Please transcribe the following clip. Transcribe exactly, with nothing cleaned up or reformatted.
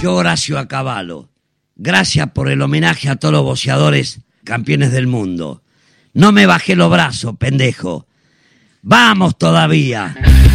Sergio Horacio Acabalo. Gracias por el homenaje a todos los boxeadores campeones del mundo. No me bajé los brazos, pendejo. ¡Vamos todavía!